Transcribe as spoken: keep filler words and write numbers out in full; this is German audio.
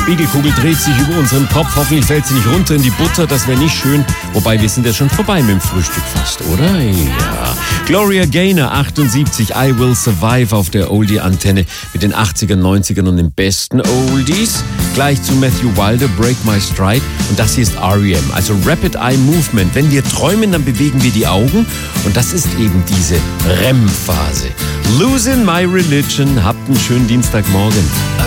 Spiegelkugel dreht sich über unseren Kopf. Hoffentlich fällt sie nicht runter in die Butter, das wäre nicht schön. Wobei, wir sind ja schon vorbei mit dem Frühstück fast, oder? Ja. Gloria Gaynor, achtundsiebzig, I Will Survive auf der Oldie-Antenne mit den achtzigern, neunzigern und den besten Oldies. Gleich zu Matthew Wilder, Break My Stride. Und das hier ist R E M, also Rapid Eye Movement. Wenn wir träumen, dann bewegen wir die Augen. Und das ist eben diese R E M-Phase. Losing My Religion. Habt einen schönen Dienstagmorgen.